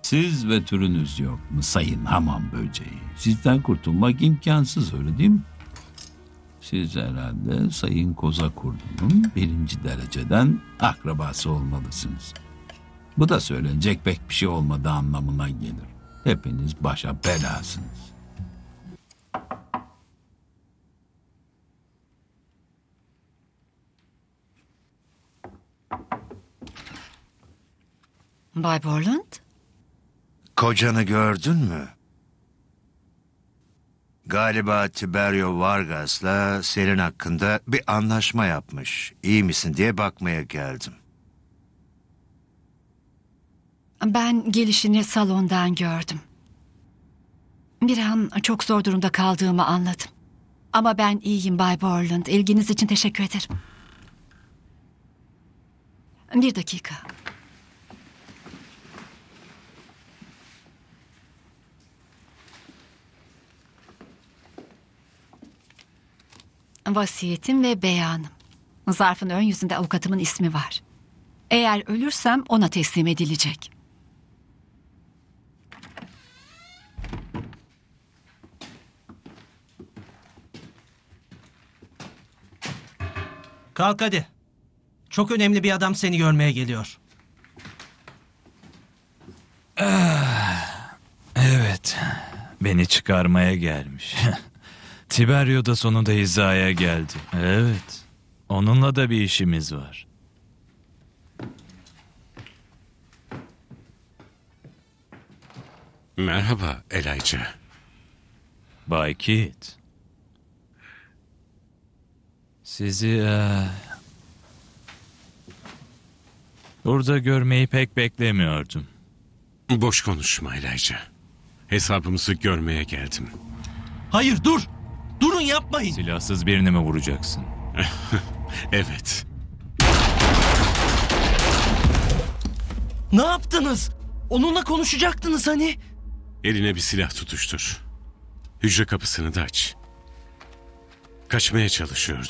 Siz ve türünüz yok mu sayın hamam böceği? Sizden kurtulmak imkansız, öyle değil mi? Siz herhalde Sayın Koza Kurdu'nun 1. dereceden akrabası olmalısınız. Bu da söylenecek pek bir şey olmadığı anlamına gelir. Hepiniz başa belasınız. Bay Borland? Kocanı gördün mü? Galiba Tiberio Vargas'la senin hakkında bir anlaşma yapmış. İyi misin diye bakmaya geldim. Ben gelişini salondan gördüm. Bir an çok zor durumda kaldığımı anladım. Ama ben iyiyim Bay Borland. İlginiz için teşekkür ederim. Bir dakika. Vasiyetim ve beyanım. Zarfın ön yüzünde avukatımın ismi var. Eğer ölürsem ona teslim edilecek. Kalk hadi. Çok önemli bir adam seni görmeye geliyor. Evet, beni çıkarmaya gelmiş. Tiberio da sonunda hizaya geldi. Evet, onunla da bir işimiz var. Merhaba Elijah. Bay Kit. Sizi burada görmeyi pek beklemiyordum. Boş konuşma Elijah. Hesabımızı görmeye geldim. Hayır dur. Durun yapmayın. Silahsız birini mi vuracaksın? Evet. Ne yaptınız? Onunla konuşacaktınız hani. Eline bir silah tutuştur. Hücre kapısını da aç. Kaçmaya çalışıyordu.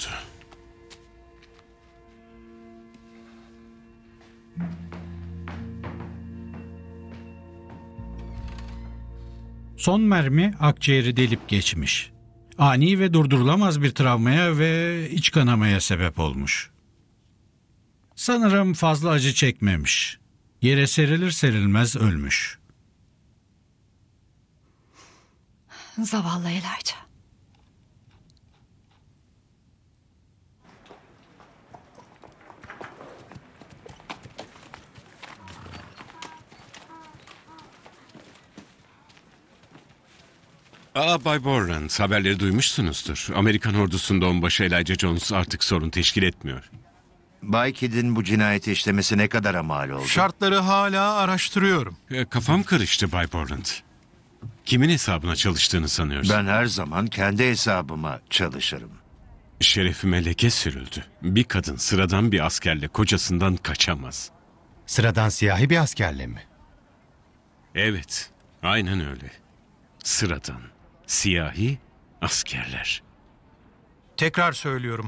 Son mermi akciğeri delip geçmiş. Ani ve durdurulamaz bir travmaya ve iç kanamaya sebep olmuş. Sanırım fazla acı çekmemiş. Yere serilir serilmez ölmüş. Zavallı Elijah. Bay Borland, haberleri duymuşsunuzdur. Amerikan ordusunun onbaşı Elijah Jones artık sorun teşkil etmiyor. Bay Kidd'in bu cinayeti işlemesi ne kadara mal oldu? Şartları hala araştırıyorum. Kafam karıştı Bay Borland. Kimin hesabına çalıştığını sanıyorsun? Ben her zaman kendi hesabıma çalışırım. Şerefime leke sürüldü. Bir kadın sıradan bir askerle kocasından kaçamaz. Sıradan siyahi bir askerle mi? Evet, aynen öyle. Sıradan, siyahi askerler. Tekrar söylüyorum.